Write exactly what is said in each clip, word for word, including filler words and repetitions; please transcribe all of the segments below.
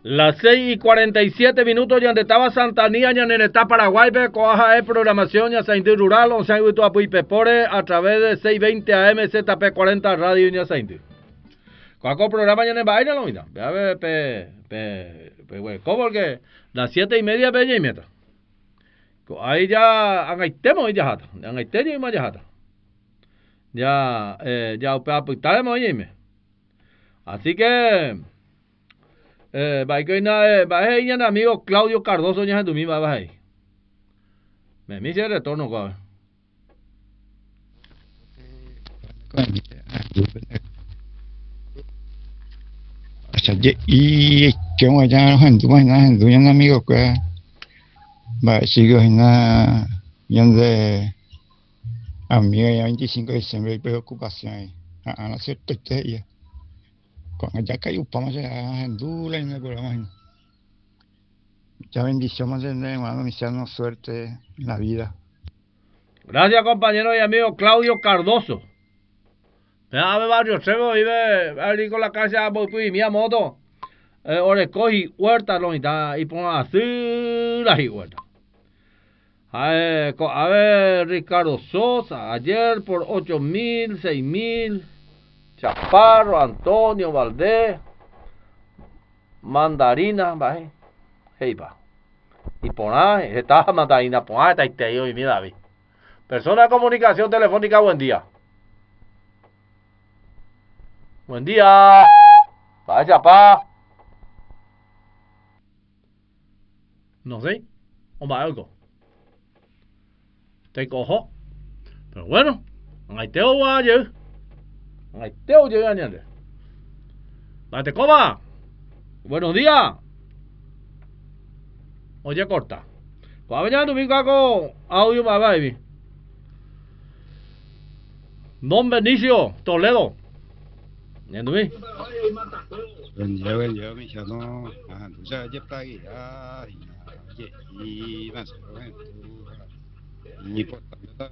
Las seis y cuarenta y siete minutos, ya donde estaba Santanía, ya en está Paraguay, coaja de programación, ya Sainti Rural, on San Guito Apuy Pepore, a través de seiscientos veinte A M Z P cuarenta Radio, ya Sainti. Cuaco programa ya en Baile, lo mira, a ver, pe, pe, pe, güey, ¿cómo que? Las siete y media, bella y meta. Ahí ya, angaitemos y ya jata, angaitemos y más ya jata. Ya, eh, ya, pe, apuitaremos y me. Así que. Eh, va que na va ahí en amigo Claudio Cardoso ya tu misma va ahí. Me me hice retorno con. Asa je y que mo ya han tu na han tu yan amigo que va sigo na yan de amigo ya veinticinco de diciembre preocupación a la cierta ya. Con ya que hay un poco de dura en el programa. Mucha bendición más en hermano, desearnos suerte en la vida. Gracias, compañero y amigo Claudio Cardoso. A ver, barrio Trevo, vive ahí con la casa, voy pues mi moto. Eh, ahora cogi huerta, lo mitad, y pongo así la huerta. A ver, a ver, Ricardo Sosa, ayer por ocho mil, seis mil. Chaparro, Antonio Valdés, Mandarina, baje, heipa. Y ponaje, esta mandarina, ponaje, está iteo y mira, David. Persona de comunicación telefónica, buen día. Buen día. Vaya, pa. No sé, o va algo. Te cojo. Pero bueno, ahí te voy a ir. Ahí te voy a ir. Date coma. Buenos días. Oye, corta. Va a venir tu con audio para baby. Don Benicio Toledo. ¿Entiendes mi? Buen día, buen día, mi chano. Ah, tú sabes, ya está ahí. Ah, y más o menos. Y por tanto.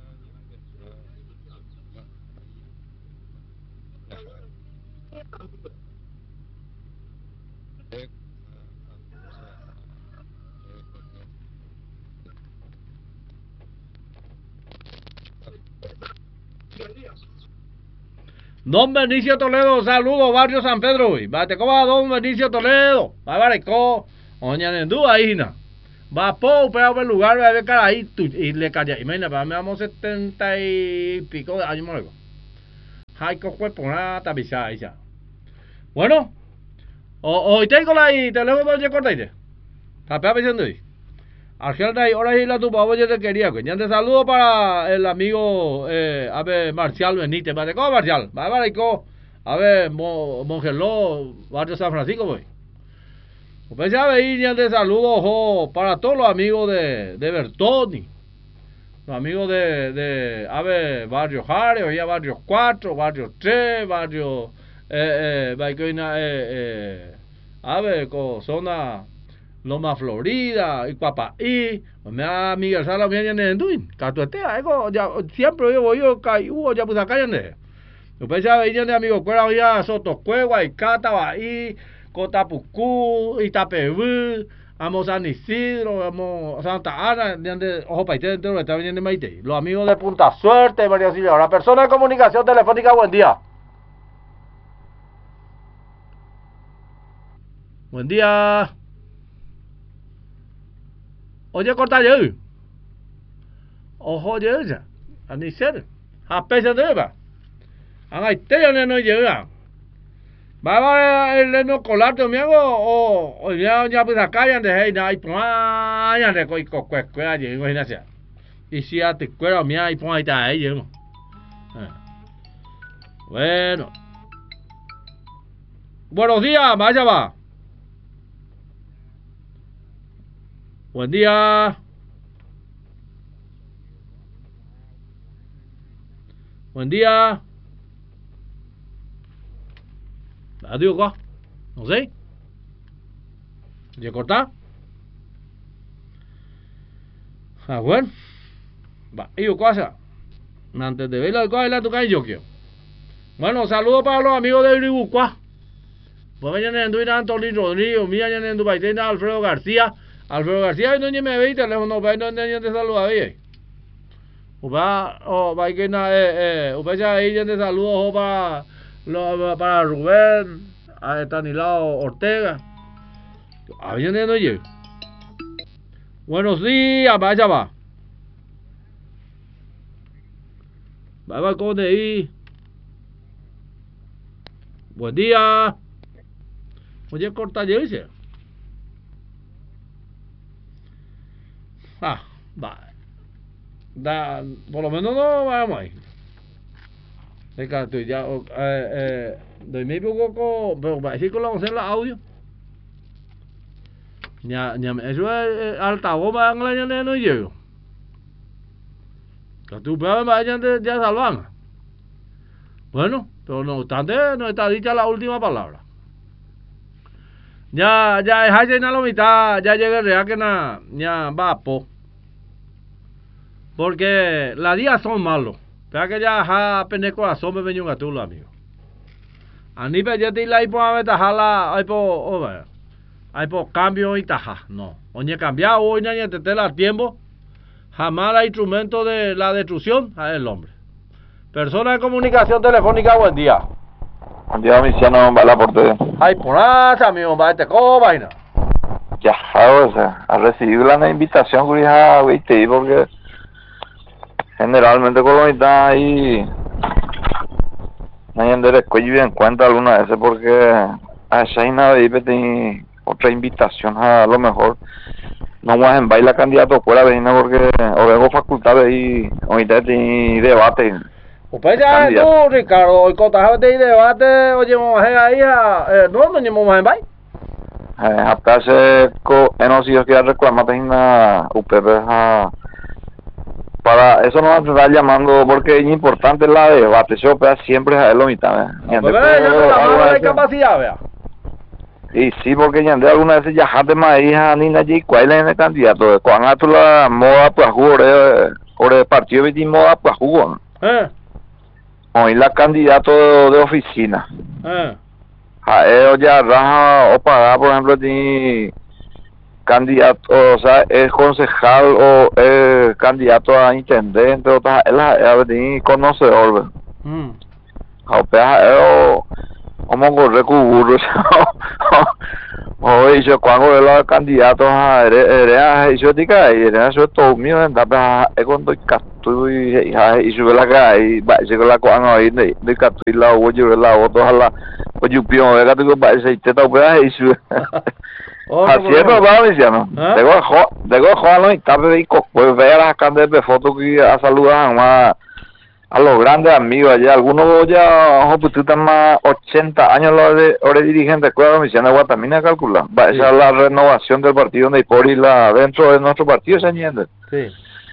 Don Benicio Toledo, saludos, barrio San Pedro. Bate como Don Benicio Toledo. Va a varico. Oña Nendú ahí, na. Va po, pero el lugar, va a ver cara ahí. Y le calla. Imagina, para mí vamos setenta y pico de años, luego. Hay que cuerpo, nada, tapizada, ahí ya. Bueno. Hoy tengo la ahí, teléfono de cortaite. Tapea pensando ahí. Argel ahí, ahora sí la tu pavo yo te quería, que ya te saludo para el amigo, eh, a ver, Marcial Benítez, ¿vale? ¿Cómo Marcial? Va a ver, a ver, Mongeló, barrio San Francisco, voy. Pues ya veis, ya te saludo, jo, para todos los amigos de, de Bertoni, los amigos de, de, a ver, barrio Jare, oía barrio cuatro, barrio tres, barrio, eh, eh, eh, eh, a ver, zona Loma Florida, y Cuapaí, me ha Miguel Sala, me han en Duin, Catuetea, ya siempre yo voy yo, Hugo, ya pues acá ya ne. Después ya veían de amigos, cuera ya Sotocuegua, Icata, Bahí, Cotapucú, Itapebú, amo San Isidro, amo Santa Ana, de ojo paite dentro de está viniendo Maite. Los amigos de Punta Suerte, María Silvia, ahora persona de comunicación telefónica, buen día. Buen día. Oye, corta yo. Ojo, yo ya. A ni ser. A pesar de va. A este ya no llega. Va a ver el no colarte, mi amigo. O ya ya pues acá ya de hey, na y pues ya de coi co cue cue allí, imagínate. Y si a te cuero mi ahí pues ahí está ahí, yo. Bueno. Buenos días, vaya va. Buen día. Buen día. Adiós, ¿qué? No sé. ¿Ya corta? Ah, bueno. Va, y yo cosa. Antes de verlo, ¿cuál es la tu calle yo quiero? Bueno, saludos para los amigos de Uribucua. Pues vayan en Duina Antolín Rodrigo, mira ya en Dubaitena Alfredo García. Alfredo García, no me veis teléfono, va no te te saluda bien. Uba, o va que na eh eh, uba ya ahí te saludo para para Rubén, a Estanilao Ortega. A ver no oye. Buenos días, vaya va. Va va con ahí. Buen día. Oye, corta yo dice. Ah, va. Da, por lo menos no vamos ahí. Venga, tú ya, eh, eh, doy mi poco, pero va a decir que lo vamos a hacer la audio. Ya, ya, eso es altavoz, va a engañar no llego. Que tú puedes vayan de, de salvan. Bueno, pero no obstante, no está dicha la última palabra. Ya, ya, es allá en la mitad, ya llegué real que na, ya va po. Porque las días son malos. Pero que ya ha pene corazón me venía un gatulo, amigo. A ni pe ya te la ipo a ver tajala, hay po, o vaya. Hay po cambio y taja, no. Oye, cambiado hoy nadie te te la tiempo. Jamás hay instrumento de la destrucción a el hombre. Persona de comunicación telefónica, buen día. Buen día, Misiano, bala por todo. Ay, por allá, amigo, va este co vaina. Ya, o sea, a recibir la invitación, curija, viste, porque generalmente con los mitad ahí nadie le cuello bien cuenta alguna vez porque a Shaina de tiene otra invitación a lo mejor no más en baila candidato fuera vecina porque o vengo facultad de ahí ahorita tiene debate. Pues ya no, Ricardo, hoy contaste de debate, oye, vamos a ahí a no, no llevamos en baile. Eh, hasta hace co en los hijos que reclamar una U P P a para eso no se está llamando porque es importante la debate, eso siempre es lo mitad. ¿Eh? Pues ya no la de capacidad, vea. Y sí, porque ya de alguna vez ya jate más hija ni nadie cuál es el candidato, cuando tú la moda pues jugar o el partido de moda pues jugar. Eh. Hoy la candidato de oficina. Eh. A ellos ya raja o pagar, por ejemplo, ni candidato, o sea, es concejal o es candidato a intendente, o sea, él es ni conocedor. Mm. A pegar ellos, como correr con burro, o yo cuando los candidatos a heredar, y yo digo, heredar eso es todo mío, entonces es cuando hay casto y yo la calle, y va a ser la cuando ahí de casto y la voy a la otra, la pues yo pienso, venga, tú vas a decir, te toca a eso. Así es, pero vamos diciendo, debo jugarlo y tarde y pues ver a las candidatas de fotos que a saludar a a los grandes amigos allá, algunos ya, ojo, pues tú estás más ochenta años los de, los de dirigentes, cuidado, me dicen, Guatamina calcula, va, sí. Esa es la renovación del partido de por y la dentro de nuestro partido se entiende. Sí.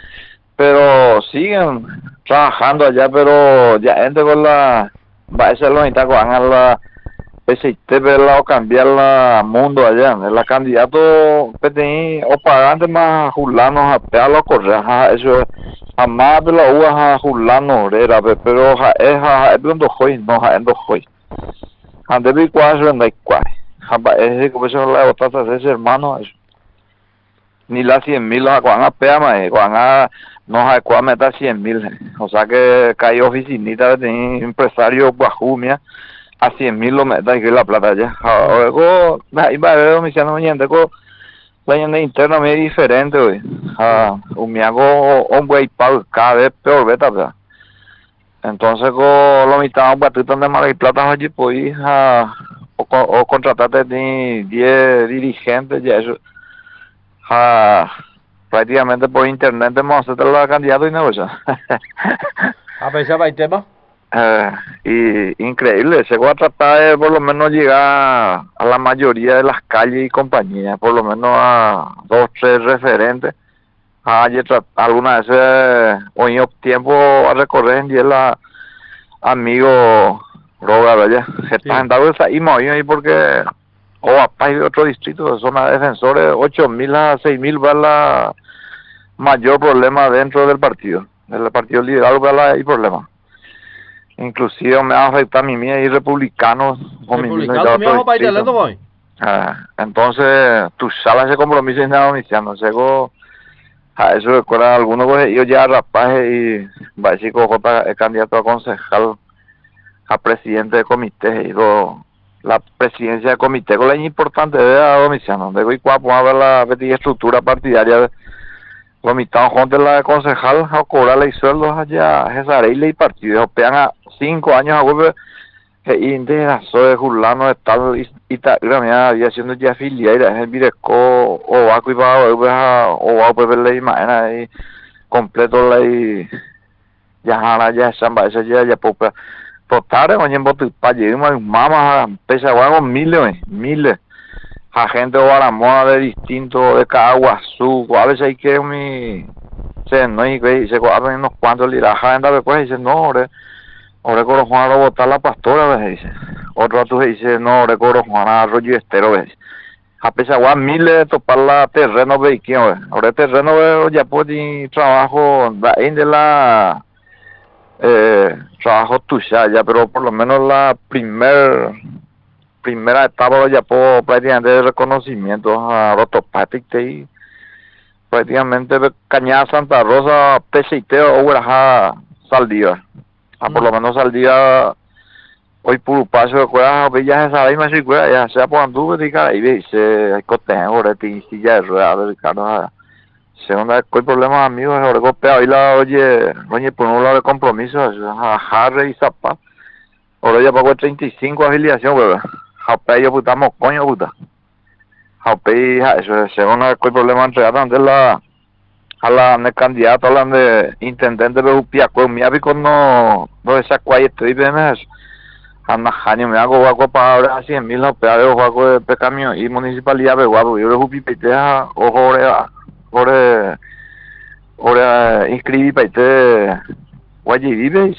Pero siguen trabajando allá, pero ya gente con la, va a ser lo mitad van a la P C T o cambiar la mundo allá, la candidato P T I o pagante más julanos a pearlo correr, eso es jamás de la uva julano orera, pero es es donde hoy no es donde hoy ande vi cuatro en la cual jamás es como eso la otra ese hermano eso ni la cien mil a cuan a pea más cuan a no a cuan meta cien mil, o sea que cae oficinita de empresario guajumia a cien mil lo meta y que la plata ya luego ahí va a ver mi siano mañana co la gente interna me es diferente hoy ah un me hago un güey para cada vez peor beta ¿verdad? Entonces con lo mitad un batito de mala y plata allí pues ah o, o contratarte de diez dirigentes ya eso ah prácticamente por internet hemos hecho la candidato y no eso a pesar del tema. Uh, y increíble, se va a tratar de por lo menos llegar a la mayoría de las calles y compañías, por lo menos a dos, tres referentes. Ah, algunas veces hoy en tiempo a recorrer en día la amigo Roga, ¿verdad? Se está en dado esa y ahí porque o a país de otro distrito, zona de defensores, ocho mil a seis mil va la mayor problema dentro del partido, del partido liberal va la hay problema. inclusive me va a afectar a mí y republicanos. Republicanos me va a país de hoy. Entonces, tú sabes ese compromiso en domiciano, luego a eso recuerda algunos pues ellos ya rapaje y va a decir que J es candidato a concejal, a presidente de comité y lo, la presidencia de comité con la importante de la domiciano, de hoy cuando a ver la estructura partidaria los mitad de la concejal a cobrarle y sueldos allá a y partidos pegan a cinco años a volver y de soy Julano de tal y tal mira había haciendo ya afiliada es vireco o va y va o va pues la imagen completo la ya ya samba esa ya ya popa total oye en bote para llegar mamá pesa algo miles miles a gente o a la moda de distintos de Caguazú a veces hay que mi se no y se guardan unos cuantos lirajas anda después y dice no ahora ahora coro Juan a votar la pastora dice otro rato dice no ahora coro Juan a rollo estero dice a pesar de miles de topar la terreno vehículo ahora terreno ya puede trabajo de la eh, trabajo tuya ya pero por lo menos la primer primera etapa ya puedo prácticamente de reconocimiento a Rotopatic y prácticamente Cañada Santa Rosa Pesiteo o Guaraja Saldívar a por lo menos Saldívar hoy puro paso de cuerda ya se sabe más si cuerda ya sea por anduve de cara y dice hay cotejo de tincilla de rueda de Ricardo segunda hay problemas amigos ahora golpea hoy la oye oye por un lado de compromiso a Harry y Zapata ahora ya pagó treinta y cinco afiliación ¿verdad? Jaupe yo puta coño puta Jaupe eso según hay problema entre antes la a la de candidato hablan de intendente de Upiaco mi abico no no esa cual estoy bien eso anda año me hago guaco para ahora cien mil no pero guaco de camión y municipalidad de guapo yo le jupi petea ojo ore ore ore inscribí peite guayi vives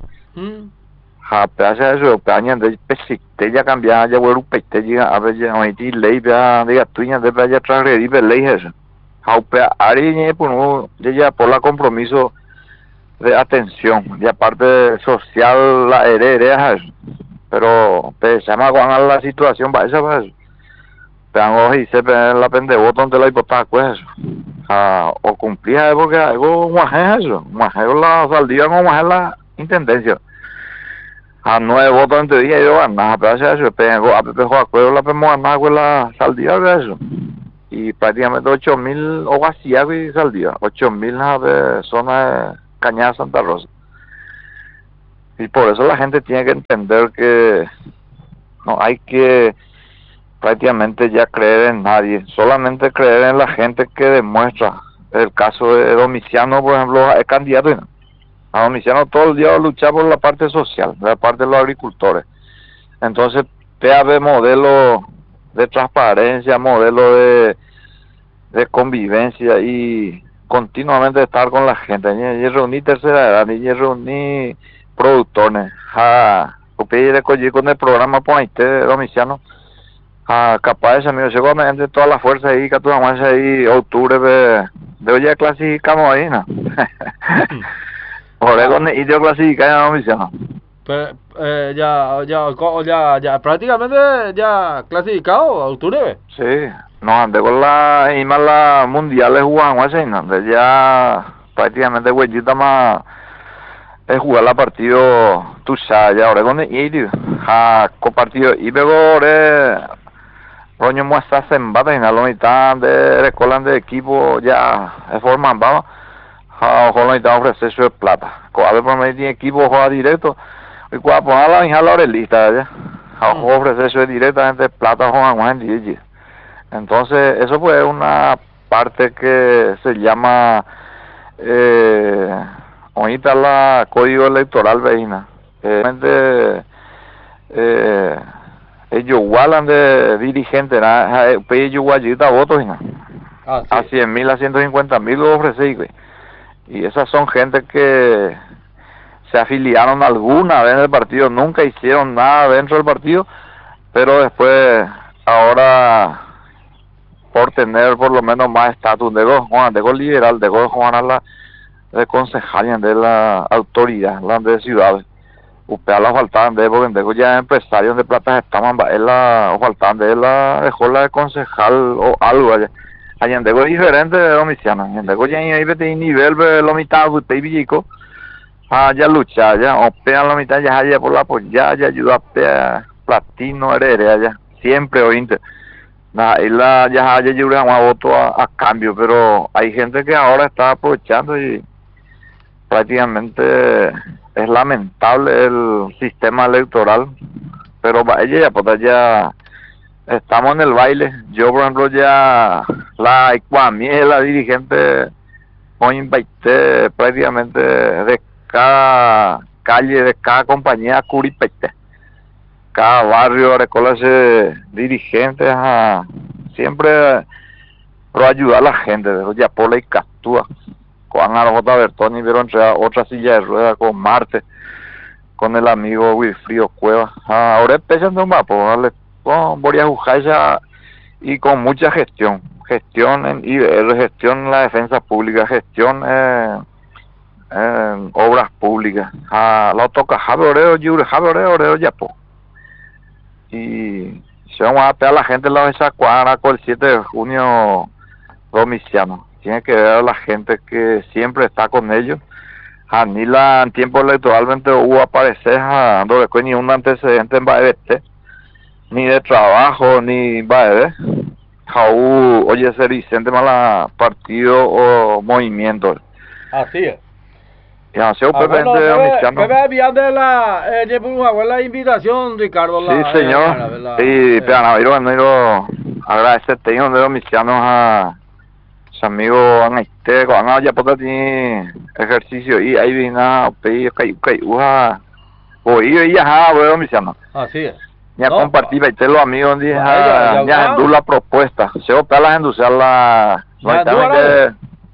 a pedazo eso peña de pesite ya cambiar ya vuelvo peite ya a ver ya hoy ti ley ya diga tuya de ya transgredir ley eso a pe ari por no ya por la compromiso de atención y aparte social la heredera pero pues se llama con la situación para esa pues tengo y se la pende botón de la hipoteca pues a o cumplía porque algo más eso más la saldía como más la intendencia a nueve votos en teoría yo nada pero eso tengo a pepe juego la pemo nada con la saldía de eso y prácticamente ocho mil o así y saldía ocho mil de zona de Cañada Santa Rosa y por eso la gente tiene que entender que no hay que prácticamente ya creer en nadie solamente creer en la gente que demuestra el caso de Domiciano por ejemplo es candidato ¿no? A Domiciano todo el día luchar por la parte social, la parte de los agricultores. Entonces, T A B modelo de transparencia, modelo de, de convivencia y continuamente estar con la gente. Y reunir tercera edad, y reunir productores. A pedir con el programa por ahí de Domiciano. A capaz de amigo, seguramente toda la fuerza ahí, que tú más ahí, octubre de, de hoy ya clasificamos ahí, ¿no? Por eso y yo clasifica ya no Domiciano. Pero eh, ya, ya, ya, ya, prácticamente ya clasificado a octubre. Sí, no, antes con la y más la mundiales jugamos así, ¿no? De ya prácticamente huellita más es jugar la partido tú sabes ya ahora con el a compartido y luego eh roño muestra sembata en la mitad de recolan de equipo ya es forman vamos a ojo no te ofrece su plata a ver por medio tiene equipo juega directo y cuando poner la hija la orelista ya a ojo ofrece su directamente plata juegan Juan Gigi entonces eso pues es una parte que se llama eh ahorita la código electoral veína eh, eh ellos igualan de dirigente nada ellos igualita votos ah, sí. A cien mil a ciento cincuenta mil lo ofrecí güey. Y esas son gente que se afiliaron alguna vez en el partido, nunca hicieron nada dentro del partido, pero después, ahora, por tener por lo menos más estatus de Juan, de liberal, de Juan a la de concejal, de la autoridad, la de ciudades, upea la faltaban de porque tengo ya empresarios de plata estaban la o faltaban de la dejó la de concejal o algo allá allá tengo diferente de domiciano allá tengo ya ahí de nivel de lo mitad de villico allá lucha ya opea la mitad ya allá por la apoya ya ayuda a platino heredera allá siempre oíste nada y la ya allá yo le voto a, a cambio pero hay gente que ahora está aprovechando y prácticamente es lamentable el sistema electoral, pero ella ya, pues ya estamos en el baile. Yo, por ejemplo, ya la Ecuamie, la dirigente, hoy invité prácticamente de cada calle, de cada compañía Curipete, cada barrio, reconoce dirigentes a siempre pro ayudar a la gente, de ya por la y Castúa. Con Ana J. Bertoni vieron entrar otra silla de ruedas con Marte, con el amigo Wilfrido Cueva. Ah, ahora empiezan de un mapa, ¿vale? Con Boria Jujaya y con mucha gestión. Gestión en I B R, gestión en la defensa pública, gestión en, en obras públicas. Ah, lo toca Javier Oreo, Yure, Javier Oreo, Oreo, ya po. Y se van a pegar a la gente en la mesa cuadra con el siete de junio domiciano. Tiene que ver a la gente que siempre está con ellos. A ni la en tiempo electoralmente hubo aparecer a no recuerdo ni un antecedente en Baebete, ni de trabajo, ni Baebe. Jaú, oye, ser Vicente Mala partido o movimiento. Así es. Y así es, ah, bueno, Pepe enviando la, eh, la invitación, Ricardo. La, sí, señor. Eh, la, sí, pero no, no, no, agradece, tengo de domicianos a amigos han este han ya por tiene ejercicio y ahí viene a pedir que que uja o y ya veo mis llamas así es ya no, compartir y los amigos dije ya ya en la propuesta se opera la industrial la no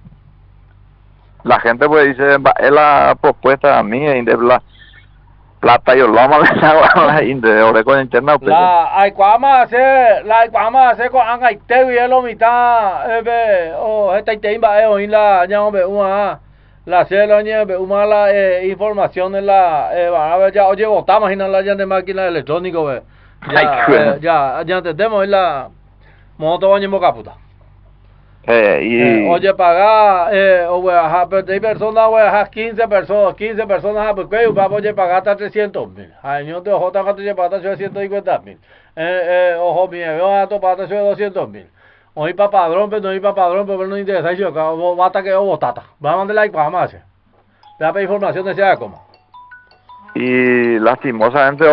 la gente pues dice es la propuesta mía y de la plata yo lo vamos a ver de Oregon interna la hay cuama hacer la hay cuama hacer con angaite y lo mitad eh o esta temba eh oír la ya hombre una la celo ñe be una la información en la eh a ver ya oye vota imagina la ya de máquina electrónico ve ya ya ya entendemos la moto baño boca puta Eh, y... eh, oye, pagar, eh, o a hay personas, voy a quince personas, quince personas, porque yo oye, pagar hasta trescientos mil. Ay, yo te ojo, te ojo, pagar hasta ciento cincuenta mil. Eh, eh, ojo, mi yo a to pagar hasta doscientos mil. O ir para padrón, pero no ir para padrón, pero no interesa, yo, basta que yo botata. Va a mandar like para más. Te da información de sea como. Y lastimosamente